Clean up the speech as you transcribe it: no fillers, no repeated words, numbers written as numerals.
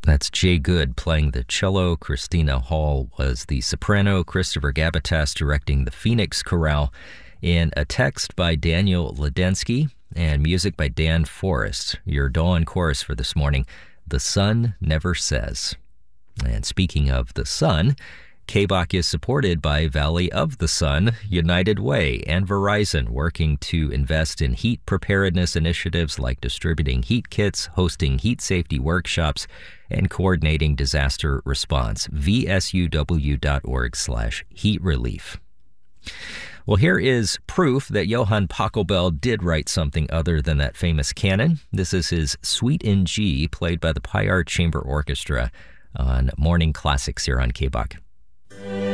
That's Jay Good playing the cello. Christina Hall was the soprano. Christopher Gabatas directing the Phoenix Chorale. In a text by Daniel Ledensky and music by Dan Forrest. Your dawn chorus for this morning, The Sun Never Says. And speaking of the sun, KBOC is supported by Valley of the Sun, United Way, and Verizon, working to invest in heat preparedness initiatives like distributing heat kits, hosting heat safety workshops, and coordinating disaster response. vsuw.org/heat relief. Well, here is proof that Johann Pachelbel did write something other than that famous canon. This is his Suite in G, played by the Pyar Chamber Orchestra on Morning Classics here on KBOC.